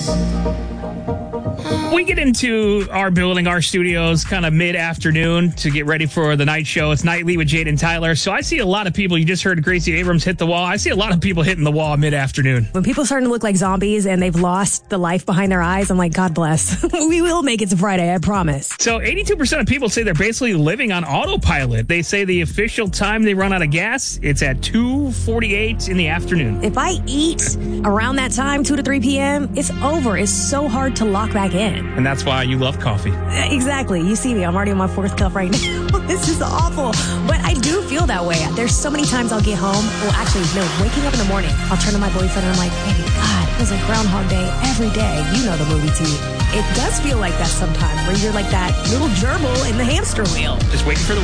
We get into our building, our studios, kind of mid-afternoon to get ready for the night show. It's Nightly with Jade and Tyler. So I see a lot of people. You just heard Gracie Abrams hit the wall. I see a lot of people hitting the wall mid-afternoon. When people are starting to look like zombies and they've lost the life behind their eyes, I'm like, God bless. We will make it to Friday, I promise. So 82% of people say they're basically living on autopilot. They say the official time they run out of gas, it's at 2:48 in the afternoon. If I eat around that time, 2 to 3 p.m., it's over. It's so hard to lock back in. And that's why you love coffee. Exactly. You see me. I'm already on my 4th cup right now. This is awful. But I do feel that way. There's so many times I'll get home. Well, actually, no. Waking up in the morning, I'll turn to my boyfriend and I'm like, baby, God, it was like Groundhog Day every day. You know the movie, T. It does feel like that sometimes, where you're like that little gerbil in the hamster wheel. Just waiting for the